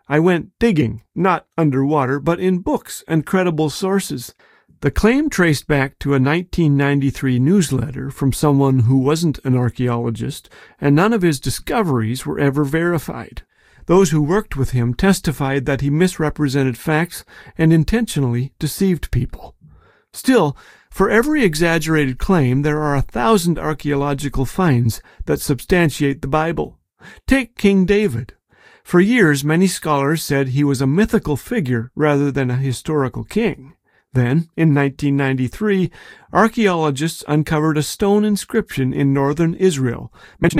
I went digging, not underwater, but in books and credible sources. The claim traced back to a 1993 newsletter from someone who wasn't an archaeologist, and none of his discoveries were ever verified. Those who worked with him testified that he misrepresented facts and intentionally deceived people. Still, for every exaggerated claim, there are 1,000 archaeological finds that substantiate the Bible. Take King David. For years, many scholars said he was a mythical figure rather than a historical king. Then, in 1993, archaeologists uncovered a stone inscription in northern Israel mentioning